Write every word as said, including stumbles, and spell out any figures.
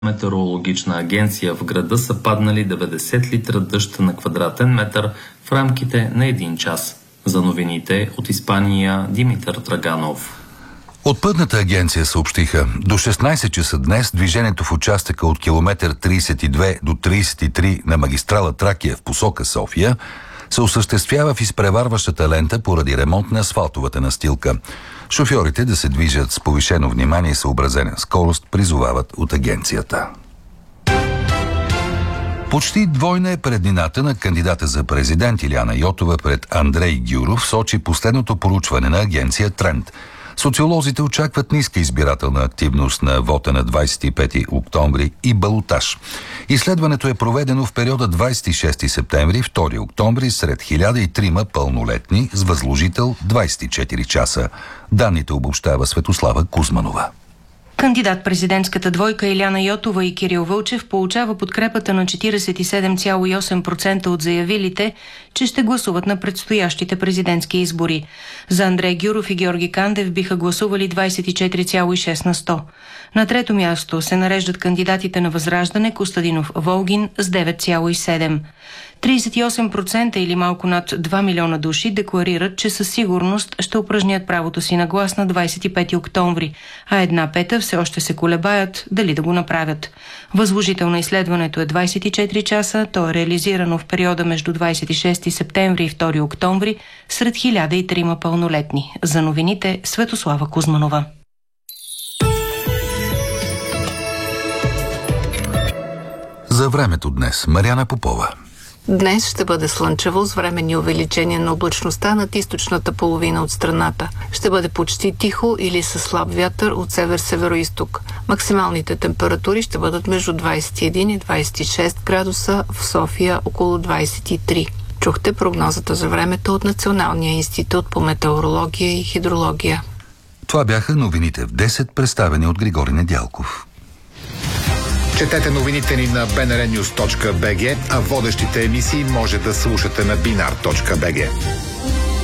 метеорологична агенция в града са паднали деветдесет литра дъжд на квадратен метър в рамките на един час. За новините от Испания, Димитър Драганов. От Пътната агенция съобщиха: до шестнайсет часа днес движението в участъка от километър трийсет и две до трийсет и три на магистрала Тракия в посока София се осъществява в изпреварващата лента поради ремонт на асфалтовата настилка. Шофьорите да се движат с повишено внимание и съобразена скорост призовават от агенцията. Почти двойна е преднината на кандидата за президент Илияна Йотова пред Андрей Гюров, сочи последното проучване на агенция Тренд. Социолозите очакват ниска избирателна активност на вота на двайсет и пети октомври и балотаж. Изследването е проведено в периода двайсет и шести септември – втори октомври сред хиляда и трима пълнолетни с възложител двайсет и четири часа. Данните обобщава Светослава Кузманова. Кандидат-президентската двойка Илияна Йотова и Кирил Вълчев получава подкрепата на четирийсет и седем цяло и осем процента от заявилите, че ще гласуват на предстоящите президентски избори. За Андрей Гюров и Георги Кандев биха гласували двайсет и четири цяло и шест на сто. На трето място се нареждат кандидатите на Възраждане Костадинов Волгин с девет цяло и седем. трийсет и осем процента или малко над два милиона души декларират, че със сигурност ще упражнят правото си на глас на двайсет и пети октомври, а една пета все още се колебаят дали да го направят. Възложител на изследването е двайсет и четири часа, то е реализирано в периода между двайсет и шести септември и втори октомври сред хиляда и трима пълнолетни. За новините Светослава Кузманова. За времето днес Мариана Попова. Днес ще бъде слънчево с временни увеличения на облачността над източната половина от страната. Ще бъде почти тихо или със слаб вятър от север-североизток. Максималните температури ще бъдат между двайсет и един и двайсет и шест градуса, в София около двайсет и три. Чухте прогнозата за времето от Националния институт по метеорология и хидрология. Това бяха новините в десет, представени от Григори Недялков. Четете новините ни на би ен ар нюз точка би джи, а водещите емисии може да слушате на бинар точка би джи.